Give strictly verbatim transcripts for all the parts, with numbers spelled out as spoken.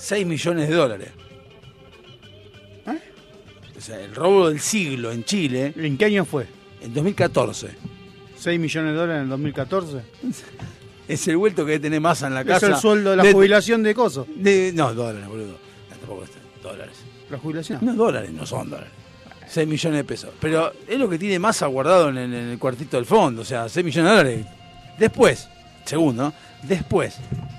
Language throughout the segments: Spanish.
seis millones de dólares. ¿Eh? O sea, el robo del siglo en Chile. ¿En qué año fue? En dos mil catorce. ¿seis millones de dólares en el dos mil catorce? Es el vuelto que debe tener Massa en la casa. Es el sueldo de la de, jubilación de coso. De, no, dólares, boludo. No, tampoco es dólares. ¿La jubilación? No, dólares, no son dólares. seis millones de pesos. Pero es lo que tiene Massa guardado en, en el cuartito del fondo. O sea, seis millones de dólares. Después, segundo, después.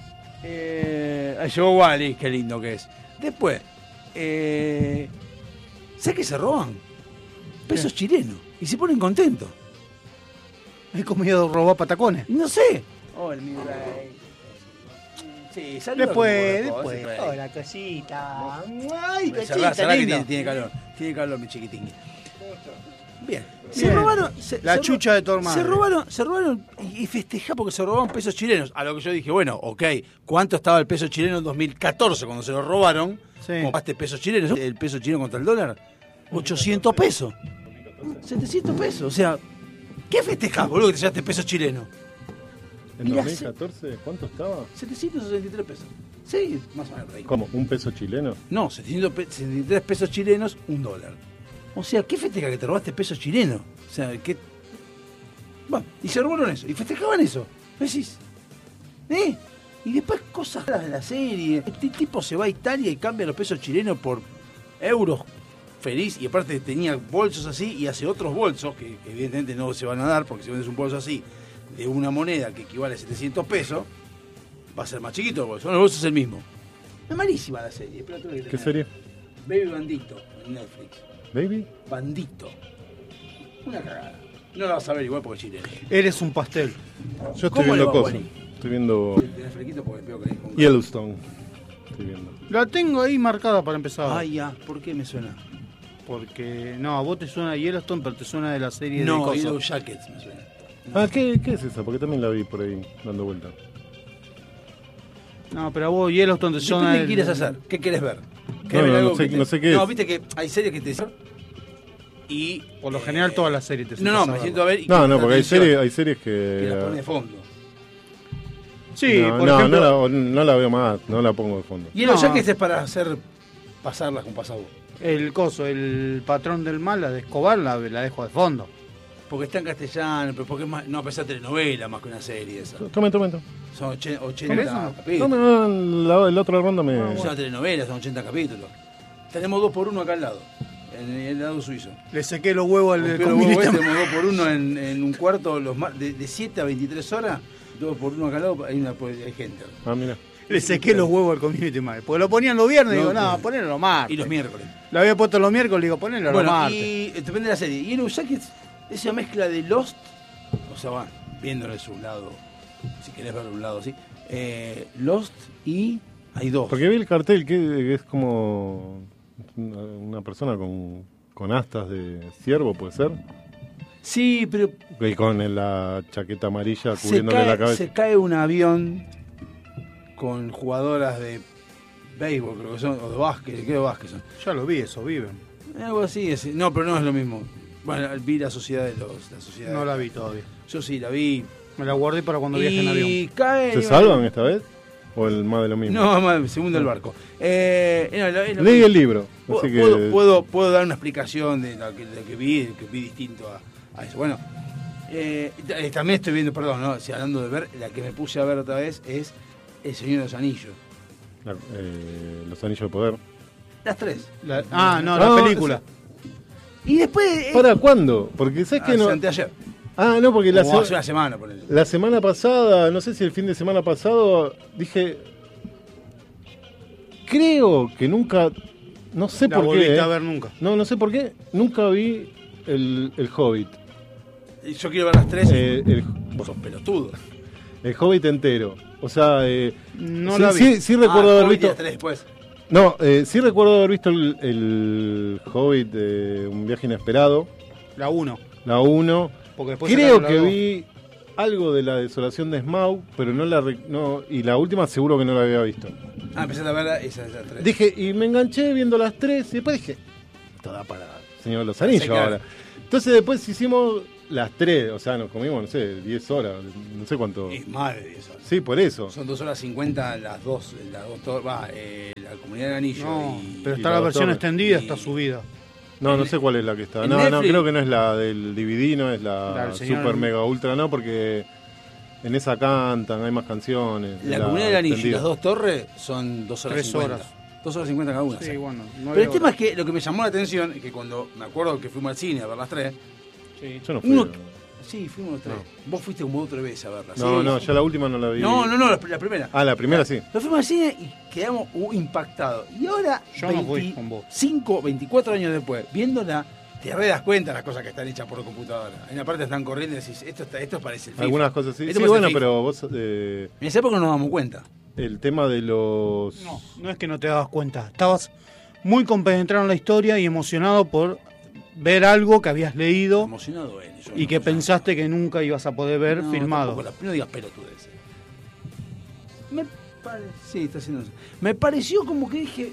Eh, ahí llegó Wally, qué lindo que es. Después, eh, ¿sabes qué se roban? Pesos ¿Qué? chilenos. Y se ponen contentos. ¿He comido robar patacones? No sé. Hola, mi rey. Sí, saluda Después, como después. corresponde, Hola, cosita. Cerrá, Ay, cosita, cerrá que lindo. tiene, tiene calor. Tiene calor, mi chiquitín. Bien. Se Bien. robaron. Se, La se chucha de tu hermano. Se robaron, se robaron y, y festejá porque se robaron pesos chilenos. A lo que yo dije, bueno, ok, ¿cuánto estaba el peso chileno en dos mil catorce cuando se lo robaron? Sí. ¿Compraste pesos chilenos? ¿El peso chileno contra el dólar? ochocientos pesos. setecientos pesos. O sea, ¿qué festejás, boludo, que te llevaste pesos chilenos? ¿En Mirá, dos mil catorce cuánto estaba? setecientos sesenta y tres pesos. Sí, más o menos. Ahí. ¿Cómo? ¿Un peso chileno? No, setecientos sesenta y tres pesos chilenos, un dólar. O sea, ¿qué festeja que te robaste pesos chilenos? O sea, ¿qué? Bueno, y se robaron eso, y festejaban eso. Decís, ¿eh? Y después cosas raras de la serie. Este tipo se va a Italia y cambia los pesos chilenos por euros feliz, y aparte tenía bolsos así y hace otros bolsos, que, que evidentemente no se van a dar, porque si vendes un bolso así, de una moneda que equivale a setecientos pesos, va a ser más chiquito el bolso. No, el bolso es el mismo. Es malísima la serie. Pero tengo que ¿Qué tener. serie? Baby Bandito, en Netflix. ¿Baby? Bandito. Una cagada. No la vas a ver igual porque es chileno. Eres un pastel. Yo estoy ¿Cómo le viendo va, cosas. Wally? Estoy viendo Tenés flequito porque veo que le dijo un- Yellowstone. Estoy viendo. La tengo ahí marcada para empezar. Ay, ya, ¿por qué me suena? Porque, no, a vos te suena Yellowstone, pero te suena de la serie de No, cosas. Yellow Jackets me suena. Ah, ¿qué, ¿qué es esa? Porque también la vi por ahí dando vuelta. No, pero a vos Yellowstone te suena... ¿Qué del- quieres hacer? ¿Qué querés ver? No, ¿Querés ver no, algo no sé- que te- no sé qué No, es. viste que hay series que te... Y... Por lo general todas las series te No, no, sentás a me verlas. siento a ver... y No, con no, porque hay atención, series, hay series Que que... la pone de fondo. Sí, no, por no, ejemplo... no, la, no la veo más, no la pongo de fondo. Yellow No. Jackets es para hacer... Pasarlas con pasabos. El coso, el patrón del mal, la de Escobar, la, la dejo de fondo. Porque está en castellano, pero porque es más... No, pero es telenovela más que una serie esa. Tomen, tomen. Son oche- ¿Cómo ochenta eso? capítulos. Tomen, no, la, la otra ronda me... Es una telenovela, son ochenta capítulos. Tenemos dos por uno acá al lado, en el lado suizo. Le sequé los huevos al Pero comunista. tenemos dos por uno en, en un cuarto, los mar- de, de siete a veintitrés horas, dos por uno acá al lado, hay, una, hay gente. Ah, mira. Le sequé los huevos al community manager. Porque lo ponían los viernes y No, digo, no, no. ponelo los martes. Y los miércoles. Lo había puesto los miércoles y digo, ponelo los Bueno, martes. y eh, depende de la serie. Yellow Jackets es una mezcla de Lost, o sea, va, viéndolo de su lado, si querés verlo de un lado así, eh, Lost y hay dos. Porque vi el cartel que, que es como una, una persona con, con astas de ciervo, ¿puede ser? Sí, pero Y con la chaqueta amarilla se cubriéndole cae, la cabeza. se cae un avión con jugadoras de béisbol, creo que son, o de básquet, creo de básquet son. Ya lo vi, eso viven. Algo así, es- no, pero no es lo mismo. Bueno, vi la sociedad de los... La sociedad No la vi todavía. Yo sí, la vi. Me la guardé para cuando viaje en avión. Y cae... ¿Se salvan esta vez? ¿O el más de lo mismo? No, más, se hunde el barco. Eh, no, lo- es lo Leí mismo. el libro. Puedo, Así que... puedo, puedo, puedo dar una explicación de lo que, de lo que vi, que vi distinto a, a eso. Bueno, eh, t- también estoy viendo, perdón, ¿no? Si hablando de ver, la que me puse a ver otra vez es El Señor de los Anillos. La- eh, los anillos de poder. Las tres. La- ah, no, Ah, la película. Y después... eh, ¿Para cuándo? Porque sabes ah, que no. anteayer. Ah, no, porque la, Como hace se- una semana, por eso. la semana pasada, no sé si el fin de semana pasado, dije. Creo que nunca. No sé La por volviste qué. a eh. ver nunca. No, no sé por qué. Nunca vi el, el Hobbit. Y yo quiero ver las tres. Eh, el, Vos sos pelotudo. el Hobbit entero. O sea, eh, No sí, la vi. sí, sí recuerdo Ah, haber Hobbit y visto. las tres después. No, eh, sí recuerdo haber visto el, el Hobbit de Un viaje inesperado, La uno. la uno. Porque después Creo sacaron la que dos. vi algo de la desolación de Smaug, pero no la re- no, y la última seguro que no la había visto. Ah, empezaste a verla, esa es la tres. Dije, y me enganché viendo las tres, y después dije, esto da para Señor de los Anillos Sí, claro. ahora. Entonces después hicimos las tres, o sea, nos comimos, no sé, diez horas, no sé cuánto. Es más de diez horas. Sí, por eso. Son dos horas cincuenta las dos, las dos, to- va, eh, la Comunidad del Anillo No, y... pero y está la la dos versión torres. extendida, Y- está subida. No, no sé cuál es la que está. en No, no, Netflix- creo que no es la del D V D, no es La la del señor- Super Mega Ultra, no, porque en esa cantan, hay más canciones. La, es Comunidad del Anillo y extendida. las dos torres son dos horas Tres cincuenta. horas. Dos horas cincuenta cada una. Sí, sí. bueno. Pero el tema es que lo que me llamó la atención es que cuando me acuerdo que fuimos al cine a ver las tres, Sí. Yo no fui. uno, sí, fuimos los tres. Vos fuiste como otra vez a verlas. No, ¿sí? no, ya la última no la vi. No, no, no, la, la primera. Ah, la primera sí. Nos fuimos al cine y quedamos uh, impactados. Y ahora, Yo no fui con vos. veinticinco, veinticuatro años después, viéndola, te re das cuenta de las cosas que están hechas por computadora. En la parte están corriendo y decís, esto, está, esto parece el FIFA. Algunas cosas sí. Esto Sí, parece bueno, el FIFA. pero vos. eh, En esa época no nos damos cuenta. el tema de los. No, no es que no te dabas cuenta. Estabas muy compenetrado en la historia y emocionado por ver algo que habías leído Emocionado él. yo y que emocionado. pensaste que nunca ibas a poder ver No, filmado. tampoco la- no digas pelotudeces. Me pare... Sí, está haciendo eso. Me pareció como que dije...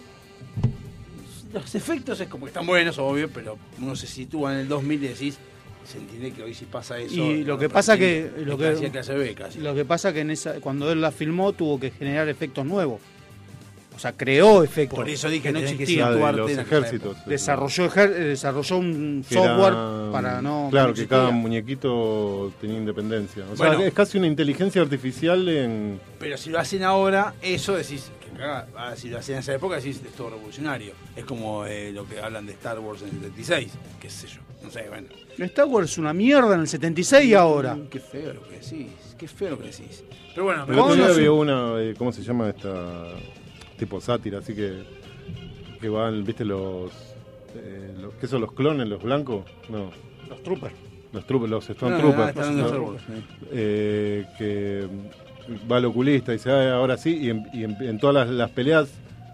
Los efectos es como que están buenos, obvio, pero uno se sitúa en el dos mil y decís... Se entiende que hoy si pasa eso... Y lo no, que pasa que- es lo que- casi clase B, casi. Lo que pasa que en esa, cuando él la filmó tuvo que generar efectos nuevos. O sea, creó efectos. Por eso dije que no tenés que existían. la de situarte los en aquella ejércitos. Desarrolló, ejer- eh, desarrolló un Que software era- para no. Claro, no que existía. cada muñequito tenía independencia. O sea, Bueno. es casi una inteligencia artificial en. Pero si lo hacen ahora, eso decís, que cagada. Ahora, si lo hacen en esa época, decís, es todo revolucionario. Es como eh, lo que hablan de Star Wars en el setenta y seis, qué sé yo. No sé, bueno. Star Wars es una mierda en el setenta y seis y ahora. Mm, Qué feo lo que decís, qué feo lo que decís. Pero bueno, El otro no, día no, había sí. una, eh, ¿cómo se llama esta? Tipo sátira, así que. Que van, viste, los. Eh, los ¿Qué son los clones, los blancos? No. Los troopers. Los troopers, los no, Stormtroopers. no, está hablando de ¿no? Star Wars, sí. eh, que va al oculista y dice, "Ah, ahora sí", y en, y en- en todas las, las peleas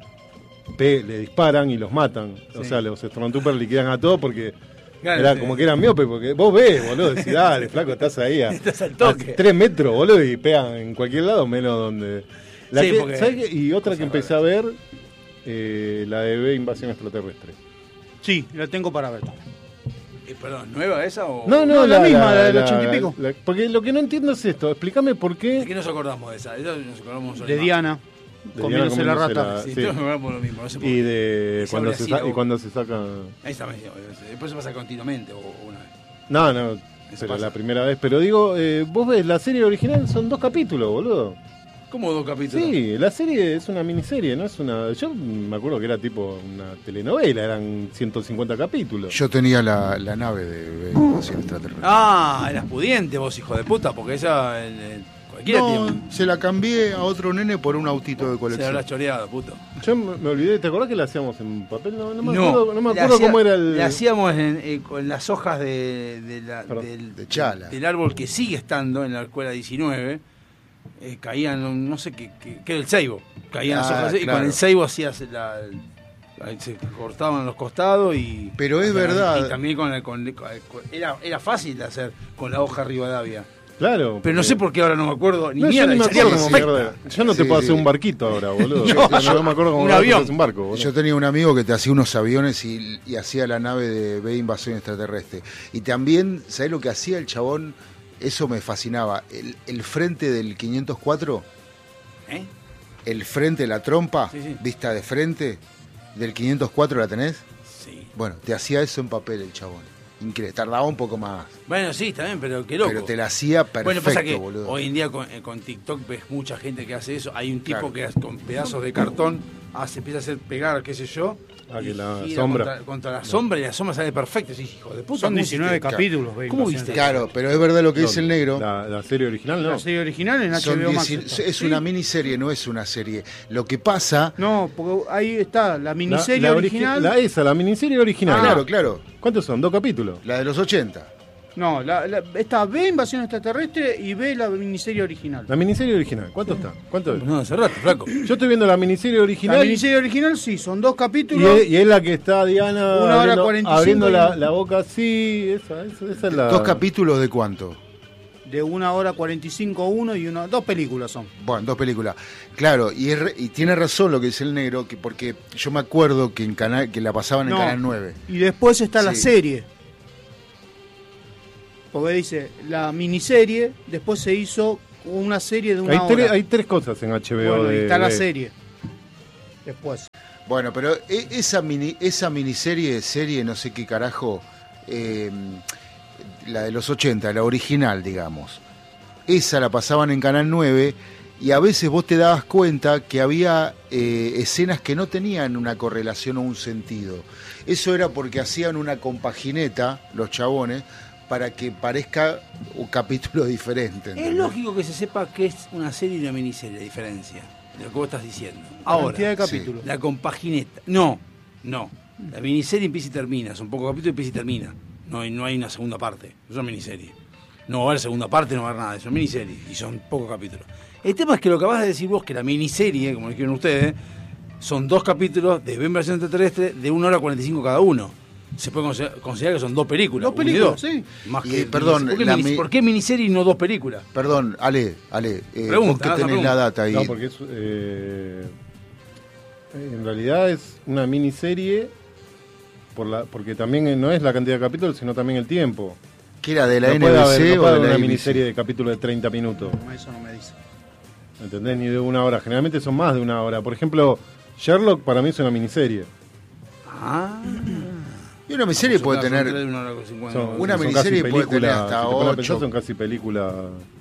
pe- le disparan y los matan. O Sí. sea, los Stormtroopers liquidan a todos porque Claro, era sí. como que eran miopes, porque vos ves, boludo, decís, dale, flaco, estás ahí a, Estás al a toque. tres metros, boludo, y pegan en cualquier lado, menos donde... La Sí, que- porque- ¿sabés qué? Y otra que Cosa empecé a ver, eh, la de B, Invasión Extraterrestre. Sí, la tengo para ver. Eh, perdón, ¿nueva esa o...? No, no, No, la misma, la del ochenta y pico. la- porque lo que no entiendo es esto, explícame por ¿De qué... qué nos acordamos de esa? De esa nos acordamos De Diana, De comiéndose Diana la comiéndose rata. la- Sí, sí. todos nos acordamos lo mismo. No sé por Y qué. de Esa cuando habría se, sa- sido- y cuando se saca... Ahí está, me decía, después se pasa continuamente o, o una vez. No, no, Eso pero pasa. la primera vez. Pero digo, eh, vos ves, la serie original son dos capítulos, boludo. ¿Cómo dos capítulos? Sí, la serie es una miniserie, no es una... Yo me acuerdo que era tipo una telenovela, eran ciento cincuenta capítulos. Yo tenía la, la nave de Invasión Extraterrestre. Ah, eras pudiente vos, hijo de puta, porque esa... el- el- cualquiera No, tiene... se la cambié a otro nene por un autito de Se la colección. habrás choreado, puto. Yo me me olvidé, ¿te acordás que la hacíamos en papel? No, no me No, acuerdo, no me le acuerdo hacía- cómo era el... Le hacíamos en, eh, con las hojas de, de la- Perdón, del, de chala. del árbol que sigue estando en la escuela diecinueve. Eh, caían, no sé qué, qué, qué era el ceibo. Caían las Ah, hojas y claro. con el ceibo hacías la. la- se cortaban los costados y. Pero es verdad. Y también con, la- con- con- era, era fácil de hacer con la hoja Rivadavia. Claro. Pero no sé por qué ahora no me acuerdo ni No, yo mierda. ni me y salía acuerdo cómo perfecta. mierda. Yo no te Sí, puedo sí. hacer un barquito ahora, boludo. No, no, yo- me acuerdo cómo un hacer avión. un barco, boludo. Yo tenía un amigo que te hacía unos aviones y, y hacía la nave de B Invasión Extraterrestre. Y también, ¿sabés lo que hacía el chabón? Eso me fascinaba. El, el frente del quinientos cuatro, ¿Eh? el frente, la trompa, Sí, sí. vista de frente, del quinientos cuatro, ¿la tenés? Sí. Bueno, te hacía eso en papel el chabón. Increíble. Tardaba un poco más. Bueno, sí, está bien, pero qué loco. Pero te la hacía perfecto, Bueno, pasa que boludo. hoy en día con, eh, con TikTok ves mucha gente que hace eso. Hay un tipo Claro. que hace- con pedazos de cartón hace, empieza a hacer pegar, qué sé yo. Ah, que y la gira sombra. Contra, contra la sombra y la sombra sale perfecta. Sí, hijo de puta. Son ¿cómo diecinueve hiciste? capítulos. ve, ¿Cómo Invasión viste? Claro, pero es verdad lo que dice el negro. La, la serie original, ¿no? La serie original en Son H B O Max. dieci- está. es una miniserie, no es una serie. Lo que pasa... No, porque ahí está la La- miniserie la origi- original. La esa, la miniserie original. Ah, claro, claro. ¿Cuántos son? ¿Dos capítulos? La de los ochenta. No, la, la- está B Invasión Extraterrestre y B la miniserie original. La miniserie original. ¿Cuánto está? ¿Cuánto es? No, hace rato, flaco. Yo estoy viendo la miniserie original. La miniserie original sí, son dos y, capítulos. es, y es la que está Diana Una hora abriendo, cuarenta y cinco abriendo y- la, la boca así. Esa, esa, esa es la. ¿Dos capítulos de cuánto? De una hora cuarenta y cinco uno y una, dos películas son. Bueno, dos películas. Claro, y, es re- y tiene razón lo que dice el negro, que porque yo me acuerdo que en canal que la pasaban en No. Canal nueve. Y después está la Sí. serie. Porque dice, la miniserie, después se hizo una serie de una Hay, hora. tres, hay tres cosas en H B O Bueno, y de, está la de- serie. Después. Bueno, pero e- esa mini, esa miniserie, serie, no sé qué carajo, eh, la de los ochenta, la original, digamos, esa la pasaban en Canal nueve y a veces vos te dabas cuenta que había eh, escenas que no tenían una correlación o un sentido. Eso era porque hacían una compagineta, los chabones, para que parezca un capítulo diferente. Es ¿entendés? lógico que se sepa que es una serie y una miniserie, la diferencia de lo que vos estás diciendo. Ahora, cantidad de Ahora, capítulos. la compagineta. No, no. La miniserie empieza y termina. Son pocos capítulos, empieza y termina. No hay, no hay una segunda parte. Es una miniserie. No va a haber segunda parte, no va a haber nada. Es una miniserie y son pocos capítulos. El tema es que lo que acabas de decir vos, que la miniserie, como dijeron ustedes, son dos capítulos de Invasión Extraterrestre de una hora cuarenta y cinco cada uno. Se puede considerar, considerar que son dos películas. Dos películas, una y sí. Más Y, que, perdón, ¿por qué, la minis- mi- ¿por qué miniserie y no dos películas? Perdón, Ale, Ale, eh, Pregunta, vos que haz la tenés pregunta. la data ahí. No, porque es, eh, en realidad es una miniserie por la, porque también no es la cantidad de capítulos, sino también el tiempo. ¿Qué era de la no N puede B C haber, no o puede de haber la una A B C? miniserie de capítulos de treinta minutos. No, eso no me dice. ¿Entendés? Ni de una hora. Generalmente son más de una hora. Por ejemplo, Sherlock para mí es una miniserie. Ah. Y una miniserie puede Son tener... tres de una hora con cincuenta Son, minutos. Una son miniserie casi puede tener películas, hasta si te pones a ocho. pensar, son casi películas.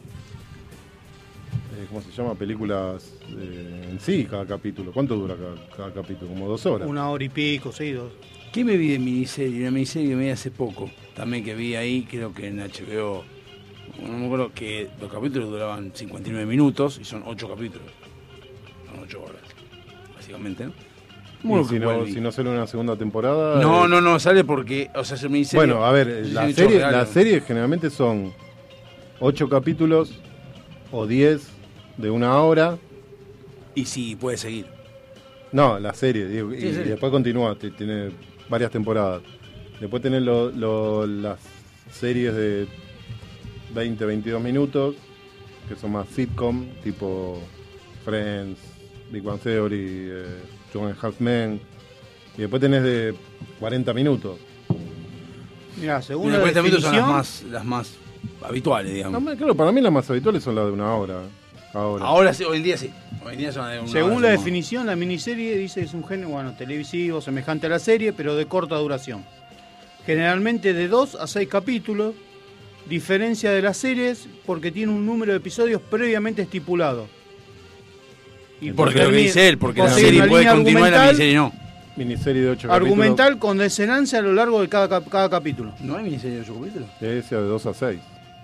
Eh, ¿Cómo se llama? Películas eh, en sí, cada capítulo. ¿Cuánto dura cada, cada capítulo? Como dos horas. Una hora y pico, sí, dos. ¿Qué me vi de miniserie? Una miniserie que me vi hace poco. También que vi ahí, creo que en H B O. No me acuerdo que los capítulos duraban cincuenta y nueve minutos y son ocho capítulos. Son ocho horas, básicamente, ¿no? Y Bueno, si, que no, igual vi. si no sale una segunda temporada. No, eh, no, no, sale porque, o sea, es una miniserie. Bueno, a ver, es la un hecho serie, real, la ¿no? serie generalmente son ocho capítulos o diez de una hora. Y sí, puede seguir. No, la serie, digo, y, Sí, sí. y después continúa, t- tiene varias temporadas. Después tenés lo- lo- las series de veinte, veintidós minutos, que son más sitcom, tipo Friends, Big Bang Theory, eh, Two and a Half Men. Y después tenés de cuarenta minutos. Mira, Y según las la cuarenta minutos son las definición, más, las más habituales, digamos. No, claro, para mí las más habituales son las de una hora. Ahora. Ahora sí, hoy en día sí. Hoy en día son de una según hora, la son definición, la miniserie dice que es un género, bueno, televisivo, semejante a la serie, pero de corta duración. Generalmente de dos a seis capítulos, diferencia de las series porque tiene un número de episodios previamente estipulado. Y Porque lo que termina- dice él, porque la posee serie una puede línea continuar y la argumental- miniserie no. Miniserie de ocho argumental con desenlace a lo largo de cada, cap- cada capítulo. ¿No hay miniserie de ocho capítulos? capítulos. Ese de dos a seis.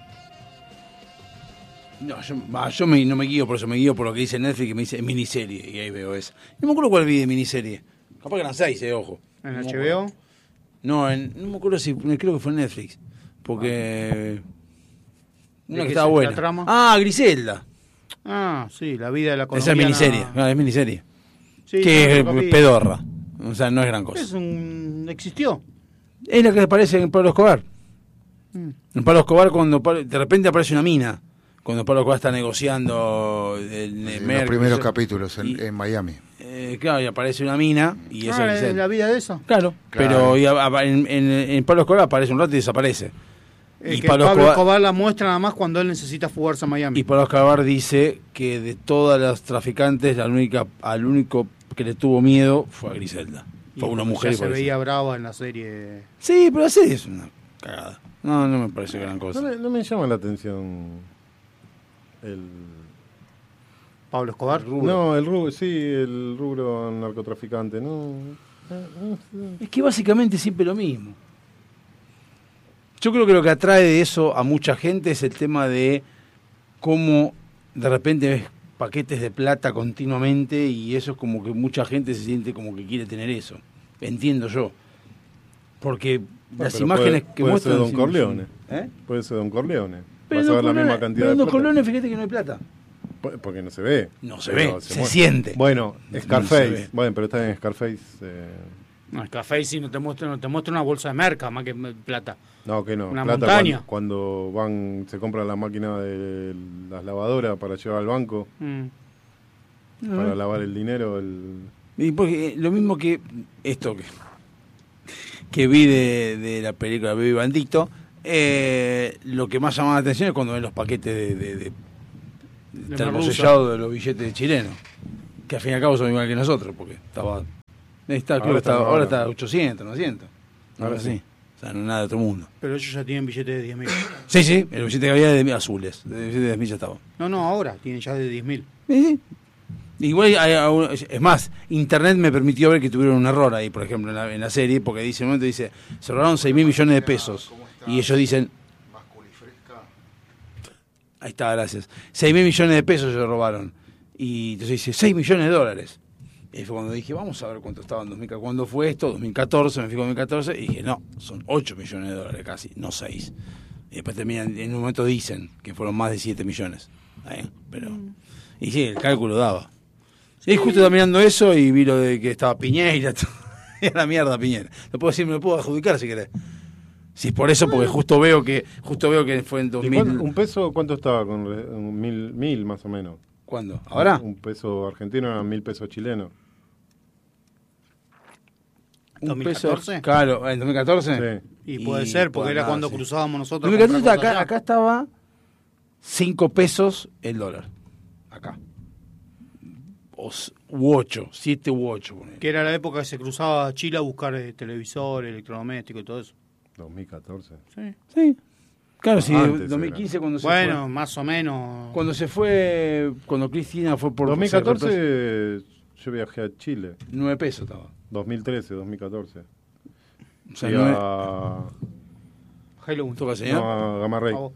No, yo, va, yo me- no me guío por eso, me guío por lo que dice Netflix, que me dice miniserie, y ahí veo eso. No me acuerdo cuál vi de miniserie. Capaz que eran seis, eh, ojo. En No me H B O. acuerdo. No, en- no me acuerdo si, creo que fue en Netflix. Porque... ¿De Una que qué estaba se- buena. la trama? Ah, Griselda. Ah, sí, la vida de la Esa es colombiana. miniserie, ah, es miniserie. Sí, que es cuatro capítulos. pedorra. O sea, no es gran cosa. Es un... existió. Es la que aparece en Pablo Escobar. Mm. En Pablo Escobar, cuando Pablo- de repente aparece una mina. Cuando Pablo Escobar está negociando el, el En Merck, los primeros eso. capítulos en, Y- en Miami. Eh, claro, y aparece una mina y eso Ah, es ¿es él. la vida de eso. Claro, Claro. pero y a- a- en, en- en Pablo Escobar aparece un rato y desaparece. Eh, y que Pablo, Pablo, Escobar, Escobar la muestra nada más cuando él necesita fugarse a Miami. y Pablo Escobar dice que de todas las traficantes, la única, al único que le tuvo miedo fue a Griselda. Y Fue una ya mujer. y se fue veía Griselda. brava en la serie. Sí, pero así es una cagada. No, no me parece gran cosa. No me, no me llama la atención el... Pablo Escobar. No, el rubro, sí, el rubro narcotraficante, no. Es que básicamente siempre lo mismo. Yo creo que lo que atrae de eso a mucha gente es el tema de cómo de repente ves paquetes de plata continuamente y eso es como que mucha gente se siente como que quiere tener eso. Entiendo yo. Porque Bueno, las pero imágenes puede- que puede muestran... ser Don sí, Corleone. ¿Eh? Puede ser Don Corleone. Pero Vas a en ver la Don misma Corleone- cantidad pero en de Don plata. Corleone, fíjate que no hay plata. Por- Porque no se ve. No se Pero ve, se muestra. siente. Bueno, No Scarface. se ve. Bueno, pero está en Scarface. eh, No, el café sí no te muestra, no te muestra una bolsa de merca más que plata. No, que no. Una Plata montaña. Cuando, cuando van, se compran la máquina de las lavadoras para llevar al banco, Mm. para lavar el dinero. El... Y porque eh, lo mismo que esto que, que vi de, de la película Baby Bandito, eh, lo que más llama la atención es cuando ven los paquetes de, de, de, De termosellados de los billetes chilenos, que al fin y al cabo son igual que nosotros, porque estaba Está, creo Ahora que está, está ahora bárbaro. está ochocientos, novecientos. Ahora Ahora sí. sí. O sea, no es nada de otro mundo. Pero ellos ya tienen billetes de diez mil. Sí, sí, el billete que había de azules. El billete de diez mil ya estaba. No, no, ahora tienen ya de diez mil. Sí, sí. Igual, hay, hay- es más, Internet me permitió ver que tuvieron un error ahí, por ejemplo, en la, en la serie, porque dice, en un momento dice, se robaron seis mil millones de pesos. Y ellos dicen, ahí está, gracias, seis mil millones de pesos se robaron. Y entonces dice, seis millones de dólares. Y fue cuando dije, vamos a ver cuánto estaba en dos mil catorce. ¿Cuándo fue esto? dos mil catorce, me fui con dos mil catorce, y dije, no, son ocho millones de dólares casi, no seis. Y después terminan, en un momento dicen que fueron más de siete millones. Ahí, pero, y sí, el cálculo daba. Y justo estaba mirando eso y vi lo de que estaba Piñera. Y a la mierda Piñera. Lo puedo decir, me lo puedo adjudicar si querés. Si es por eso, porque justo veo que justo veo que fue en dos ¿Y mil. cuánto- ¿Un peso cuánto estaba? Con re- un mil, mil más o menos. ¿Cuándo? ¿Ahora? Un peso argentino eran mil pesos chilenos. Un ¿dos mil catorce? peso. Claro, en dos mil catorce. Sí. Y puede Y ser, porque puede era andar, cuando sí. cruzábamos nosotros. dos mil a catorce comprar cosas acá, allá. acá estaba cinco pesos el dólar. Acá. O, s- u ocho, siete u ocho. Que era la época que se cruzaba a Chile a buscar eh, televisores, electrodomésticos y todo eso. dos mil catorce. Sí. Sí. Claro, sí, Antes dos mil quince cuando se Bueno, fue. más o menos. Cuando se fue, cuando Cristina fue por dos mil se reemplazó- catorce yo viajé a Chile. nueve pesos estaba. dos mil trece, dos mil catorce. O sea, Fui nueve- a, Halloween. ¿Toca, señor? no, a Gamma Ray. A vos.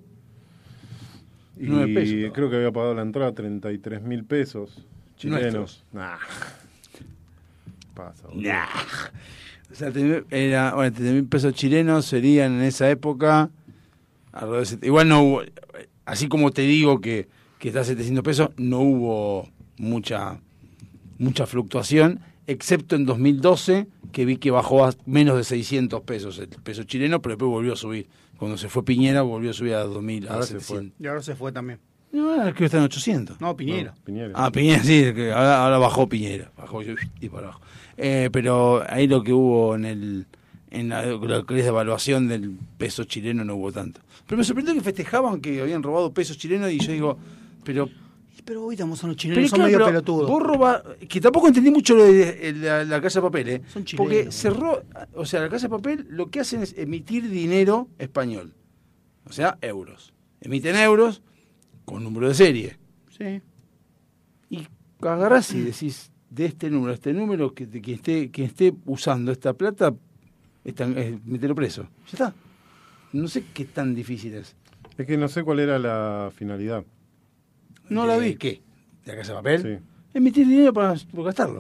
Y Nueve pesos, ¿no? creo que había pagado la entrada treinta y tres mil pesos chilenos. Nuestros. Nah. Pasa, boludo. Nah. O sea, te- era, bueno, treinta mil pesos chilenos serían en esa época. alrededor de set- Igual no hubo, así como te digo que, que está a setecientos pesos, no hubo mucha, mucha fluctuación, excepto en dos mil doce, que vi que bajó a menos de seiscientos pesos el peso chileno, pero después volvió a subir. Cuando se fue Piñera, volvió a subir a dos mil, a Ahora se setecientos. Y ahora se fue también. No, ahora creo que está en ochocientos. No, Piñera. No, Piñera. Ah, Piñera, sí, que ahora, ahora bajó Piñera, bajó y y para abajo. Eh, pero ahí lo que hubo en el en la, lo que es de evaluación del peso chileno no hubo tanto. Pero me sorprendió que festejaban que habían robado pesos chilenos y yo digo, pero... Pero hoy estamos a los chilenos, pero son claro, medio pero pelotudos. vos roba, que tampoco entendí mucho lo de la, la Casa de Papel, ¿eh? Son chilenos. Porque cerró, o sea, la Casa de Papel lo que hacen es emitir dinero español, o sea, euros. Emiten euros con número de serie. Sí. Y agarrás y decís, de este número a este número, que de quien esté, quien esté usando esta plata, está, eh, mételo preso. Ya está. No sé qué tan difícil es. Es que no sé cuál era la finalidad. No De- la vi. ¿Qué? ¿De la Casa de Papel? Sí. Emitir dinero para, para gastarlo.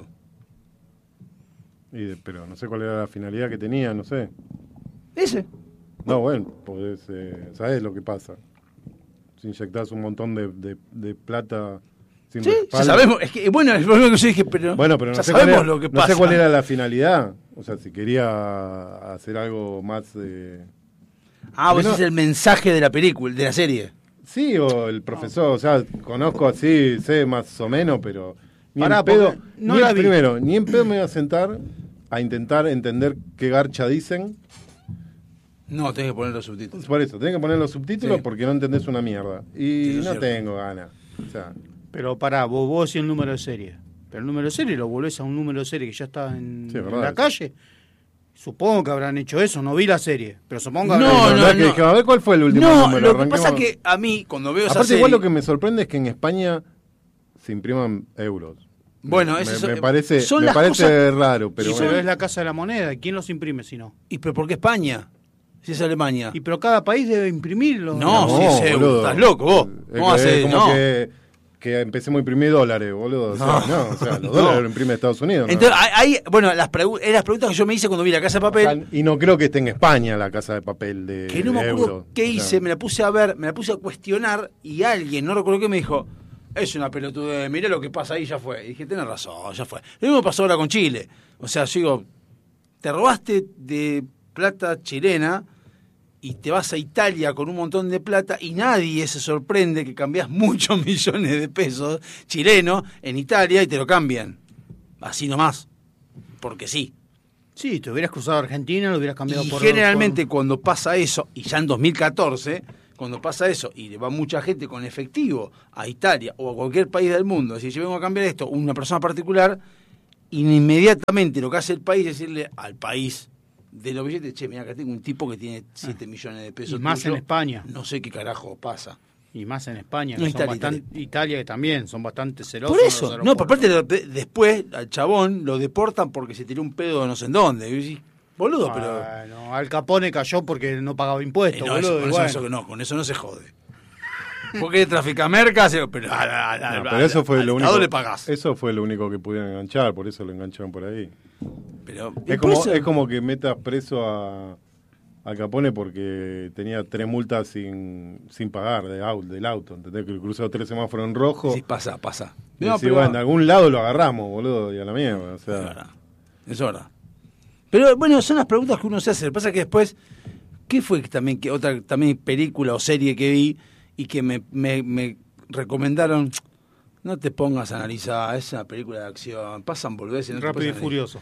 Y de- pero no sé cuál era la finalidad que tenía, no sé. Ese. No, bueno, podés, eh, ¿sabés lo que pasa? Si inyectás un montón de, de, de plata sin Sí, ya respaldo. sabemos. Es que, bueno, es lo que yo dije, pero, Bueno, pero no ya sé, cuál sabemos era, lo que no pasa. sé cuál era la finalidad. O sea, si quería hacer algo más... eh, Ah, vos No. decís el mensaje de la película, de la serie. Sí, o el profesor, o sea, conozco así, sé más o menos, pero ni Pará, en pedo, porque no ni la en- vi. primero, ni en pedo me voy a sentar a intentar entender qué garcha dicen. No, tenés que poner los subtítulos. Por eso, tenés que poner los subtítulos Sí. porque no entendés una mierda. Y Sí, eso es no cierto. tengo ganas. O sea, Pero pará, vos, vos decís el número de serie. Pero el número de serie lo volvés a un número de serie que ya está en, Sí, en verdad. la calle. Supongo que habrán hecho eso, no vi la serie. Pero supongo que No, habrán la hecho- verdad no, que no. dije, a ver cuál fue el último No, número. lo que arranquemos. pasa es que a mí, cuando veo esa Aparte, serie... igual lo que me sorprende es que en España se impriman euros. Bueno, me, eso- me parece, son me las parece cosas- raro, pero Y bueno. pero es la Casa de la Moneda. ¿Y quién los imprime si no? ¿Y pero por qué España? Si es Alemania. Y pero cada país debe imprimirlo. No, sí, es euro. boludo. Estás loco, vos. Es ¿Cómo que- haces? es como No. que, que empecemos a imprimir dólares, boludo. O sea, No. no, o sea, los No. dólares los imprime Estados Unidos. ¿no? Entonces, hay, hay- bueno, las, pregu- eh, las preguntas que yo me hice cuando vi la Casa de O Papel, sea, y no creo que esté en España la casa de papel de, que no me de acuerdo euro. qué O sea, hice, me la puse a ver, me la puse a cuestionar y alguien, no recuerdo qué, me dijo, es una pelotudez, mirá lo que pasa ahí, ya fue. Y dije, tenés razón, ya fue. Lo mismo pasó ahora con Chile. O sea, yo digo, te robaste de plata chilena y te vas a Italia con un montón de plata y nadie se sorprende que cambiás muchos millones de pesos chilenos en Italia y te lo cambian. Así nomás. Porque sí. Sí, te hubieras cruzado a Argentina, lo hubieras cambiado Y por... generalmente por- cuando pasa eso, y ya en dos mil catorce, cuando pasa eso y va mucha gente con efectivo a Italia o a cualquier país del mundo, si yo vengo a cambiar esto, una persona particular, inmediatamente lo que hace el país es decirle al país de los billetes, che, mira, acá tengo un tipo que tiene siete millones de pesos. Y más tuyo, en España. No sé qué carajo pasa. Y más en España, No, que Italia, son bastante, Italia. Italia que también son bastante celosos. Por en los eso, no, aeropuertos. por parte de, de- después al chabón lo deportan porque se tiró un pedo de no sé en dónde. Y decís, boludo, pero... Bueno, Al Capone cayó porque no pagaba Eh, impuestos, no, boludo. eso- y con, bueno. eso, eso no, con eso no se jode. Porque trafica mercas, pero, al, al- No, al- pero eso fue al lo Estado único. le pagás. Eso fue lo único que pudieron enganchar, por eso lo engancharon por ahí. Pero, y Es por como, eso- es como que metas preso a, a Capone porque tenía tres multas sin, sin pagar de auto, del auto. ¿Entendés? Que cruzó tres semáforos en rojo. Sí, pasa, pasa. Y No, decís, pero- bueno, en algún lado lo agarramos, boludo, y a la mierda. O Es sea, verdad. Es verdad. Pero bueno, son las preguntas que uno se hace. Lo que pasa es que después, ¿qué fue que también que otra también película o serie que vi y que me, me, me recomendaron? No te pongas a analizar, es una película de acción, pasan boludeces. No te Rápido y pongas a Furioso.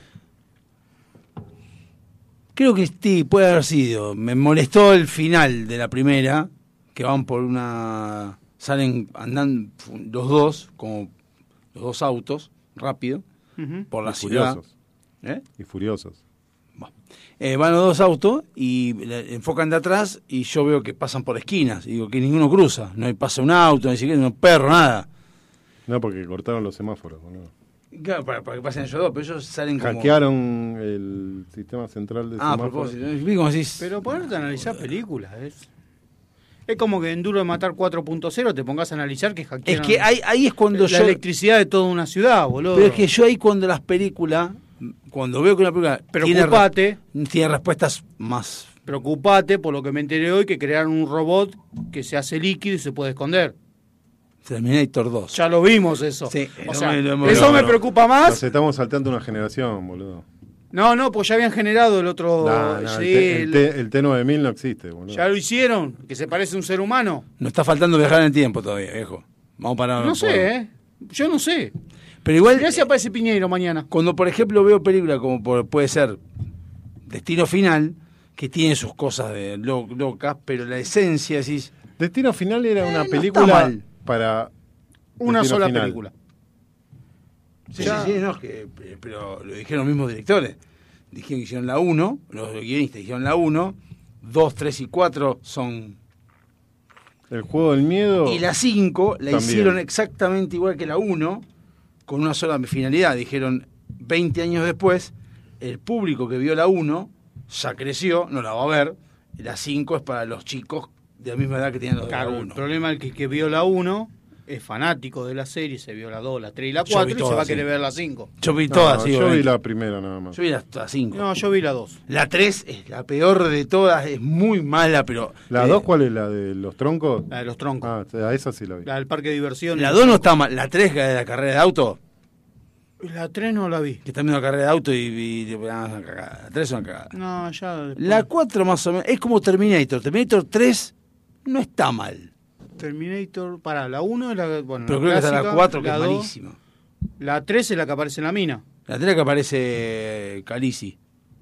Creo que sí, puede haber sido. Me molestó el final de la primera, que van por una... Salen, andan los dos, como los dos autos, rápido, Ujú. por la y ciudad. furiosos. ¿Eh? Y furiosos. Eh, van los dos autos y le enfocan de atrás y yo veo que pasan por esquinas. Y digo que ninguno cruza. No hay- pasa un auto, ni siquiera un perro, nada. No, porque cortaron los semáforos, boludo. Claro, para, para que pasen ellos dos, pero ellos salen como... Hackearon el sistema central de Ah, a semáforos. propósito. Vi como decís... Pero ponerte a analizar películas, es... Es como que en Duro de Matar cuatro punto cero te pongas a analizar que Es hackearon que ahí, ahí es cuando la yo... electricidad de toda una ciudad, boludo. Pero es que yo ahí cuando las películas, cuando veo que una película tiene, Preocupate, re- tiene respuestas más... preocupate por lo que me enteré hoy, que crearon un robot que se hace líquido y se puede esconder. Terminator dos. Ya lo vimos eso. Sí, o no sea, me- no me- eso no, me no. preocupa Nos más. estamos saltando una generación, boludo. No, no, pues ya habían generado el otro... Nah, nah, sí, el, T, el, el- T, el T nueve mil no existe, boludo. ya lo hicieron, que se parece a un ser humano. Nos está faltando viajar en el tiempo todavía, viejo. Vamos para... No sé, ¿eh? Yo no sé. Pero igual, Mirá si aparece Piñeiro mañana. cuando por ejemplo veo películas como por- puede ser Destino Final, que tiene sus cosas de lo- locas, pero la esencia, decís... Destino Final era Eh, una no película está mal. para Una Destino sola Final. película. Sí, Ya. sí, sí, no, es que, pero lo dijeron los mismos directores. Dijeron que hicieron la uno, los guionistas dijeron la uno, dos, tres y cuatro son... El juego del miedo. Y la cinco la También. hicieron exactamente igual que la uno, con una sola finalidad. Dijeron, veinte años después, el público que vio la uno ya creció, no la va a ver. Y la cinco es para los chicos de la misma edad que tienen los de Claro, la el uno. problema es que el que vio la uno es fanático de la serie, se vio la dos, la tres y la Yo cuatro vi y se todas, va a sí. querer ver la cinco. Yo vi No, todas, sí, yo vi obviamente. la primera nada más. Yo vi las las cinco. No, yo vi la dos. La tres es la peor de todas, es muy mala, pero... ¿La eh, dos cuál es? ¿La de los troncos? La de los troncos. Ah, a esa sí la vi. La del parque de diversiones. La dos no está mal, la tres que es de la carrera de auto, La tres no la vi. que está viendo la carrera de auto y... y- ah, es una cagada. La tres es una cagada. No, ya. La cuatro más o menos, es como Terminator. Terminator tres no está mal. Terminator. Para, la uno es la. Bueno, Pero creo que está la clásica, cuatro que la es dos. malísima. La tres es la que aparece en la mina. La tres que aparece Khaleesi.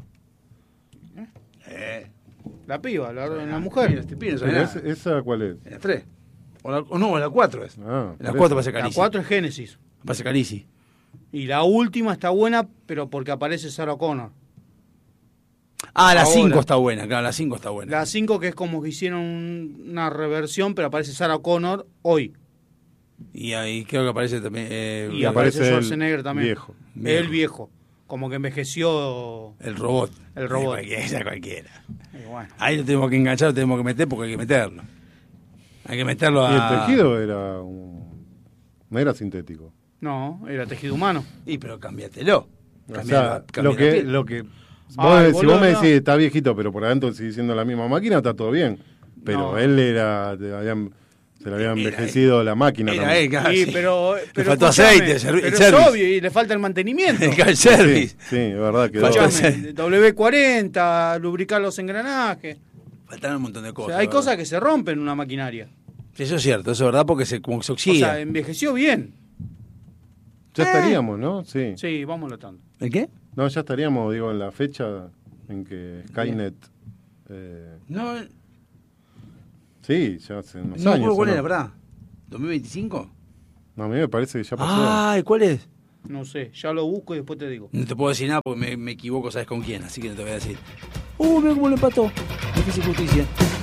Eh, La piba, la, la Mira, mujer. este pibe no Pero sabe es- nada. ¿Esa cuál es? La tres. O, la, o no, la cuatro es. Ah, La por cuatro eso. aparece La Khaleesi. cuatro es Génesis. Aparece Khaleesi. Y la última está buena, pero porque aparece Sarah Connor. Ah, la Ahora. cinco está buena, claro, la cinco está buena. La cinco que es como que hicieron un- una reversión, pero aparece Sarah Connor hoy. Y ahí creo que aparece también... eh, Y Y aparece aparece Schwarzenegger el también. viejo. El viejo. Como que envejeció. el robot. El robot. Cualquiera, esa cualquiera. Y bueno. Ahí lo tenemos que enganchar, lo tenemos que meter porque hay que meterlo. Hay que meterlo a... Y el tejido era un... no era sintético. No, era tejido humano. Y pero cambiátelo. O Cambia sea, la- cambia lo la que, piel. lo que vos Ay, decís- si boludo, vos me no. decís está viejito, pero por adentro sigue siendo la misma máquina, está todo bien. Pero No. él era, te habían- se le había Era envejecido la máquina Era también. él, claro, Sí, sí. pero, pero faltó escuchame, aceite, el servi- pero el es service. obvio, y le falta el mantenimiento. El Sí, service. sí, es verdad que Faltó daba- ese- W cuarenta, lubricar los engranajes. Faltaron un montón de O cosas. sea, hay ¿verdad? cosas que se rompen en una maquinaria. Sí, eso es cierto, eso es verdad porque se, como que se O oxida. sea, envejeció bien. ya estaríamos, ¿no? Sí. Sí, vamos tanto. ¿El qué? No, ya estaríamos, digo, en la fecha en que Skynet... eh, No, sí, ya hace unos no años. recuerdo cuál ¿o era, no? ¿verdad? ¿dos mil veinticinco? No, a mí me parece que ya pasó. Ay, ¿cuál es? No sé, ya lo busco y después te digo. No te puedo decir nada porque me, me equivoco, sabes con quién, así que no te voy a decir. Uh, mira cómo lo empató. Difícil justicia.